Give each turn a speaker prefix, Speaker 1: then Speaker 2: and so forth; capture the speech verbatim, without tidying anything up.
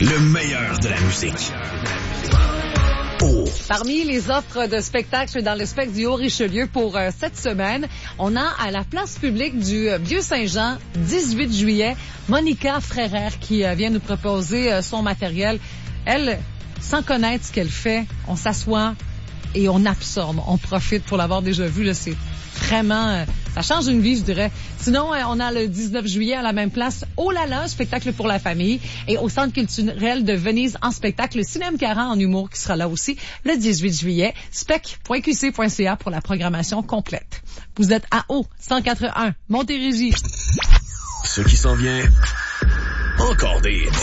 Speaker 1: Le meilleur de la musique. Oh.
Speaker 2: Parmi les offres de spectacle dans le spectre du Haut-Richelieu pour euh, cette semaine, on a à la place publique du euh, Vieux-Saint-Jean, dix-huit juillet, Monica Frérère qui euh, vient nous proposer euh, son matériel. Elle, sans connaître ce qu'elle fait, on s'assoit et on absorbe, on profite. Pour l'avoir déjà vu, là, c'est vraiment... Euh, ça change une vie, je dirais. Sinon, euh, on a le dix-neuf juillet à la même place, Oh là là, spectacle pour la famille. Et au Centre culturel de Venise, en spectacle, le Cinéma Caran en humour qui sera là aussi le dix-huit juillet. spec point q c point c a pour la programmation complète. Vous êtes à O, cent quatre-vingt-un, Montérégie.
Speaker 1: Ce qui s'en vient, encore des